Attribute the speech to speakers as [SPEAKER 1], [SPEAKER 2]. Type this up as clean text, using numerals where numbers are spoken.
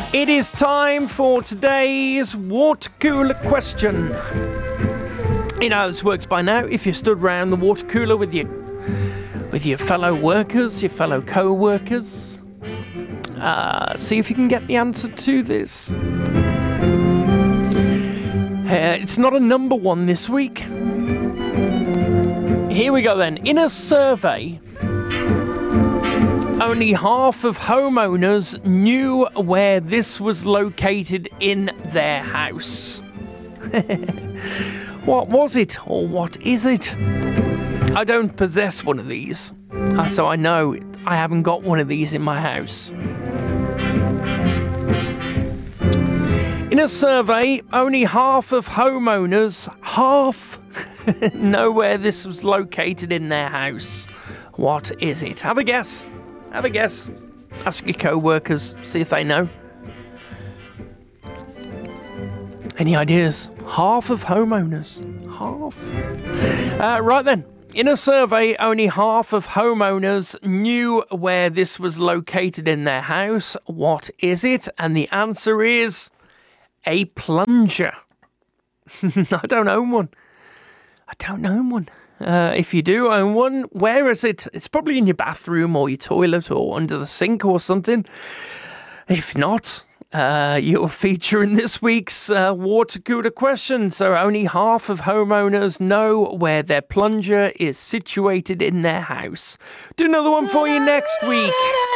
[SPEAKER 1] It is time for today's water cooler question. You know how this works by now. If you stood round the water cooler with your fellow workers, your fellow co-workers, see if you can get the answer to this. It's not a number one this week. Here we go then. In a survey, only half of homeowners knew where this was located in their house. What was it, or what is it? I don't possess one of these, so I know I haven't got one of these in my house. In a survey, only half of homeowners, know where this was located in their house. What is it? Have a guess. Have a guess. Ask your co-workers, see if they know. Any ideas? Half of homeowners. Half. Right then. In a survey, only half of homeowners knew where this was located in their house. What is it? And the answer is a plunger. I don't own one. If you do own one, where is it? It's probably in your bathroom or your toilet or under the sink or something. If not, you'll feature in this week's water cooler question. So only half of homeowners know where their plunger is situated in their house. Do another one for you next week.